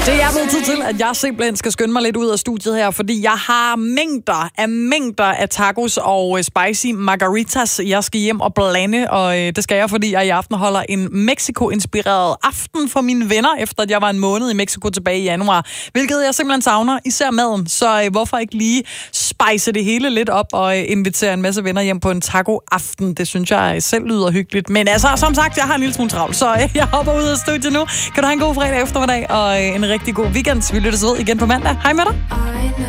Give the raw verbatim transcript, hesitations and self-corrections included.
Det er blevet tid til, at jeg simpelthen skal skynde mig lidt ud af studiet her, fordi jeg har mængder af mængder af tacos og spicy margaritas, jeg skal hjem og blande, og det skal jeg, fordi jeg i aften holder en Mexico-inspireret aften for mine venner, efter at jeg var en måned i Mexico tilbage i januar, hvilket jeg simpelthen savner, især maden. Så hvorfor ikke lige spice det hele lidt op og invitere en masse venner hjem på en taco-aften? Det synes jeg selv lyder hyggeligt. Men altså, som sagt, jeg har en lille smule travlt, så jeg hopper ud af studiet nu. Kan du have en god fredag eftermiddag og en rigtig god weekend. Vi lyttes ved igen på mandag. Hej med dig.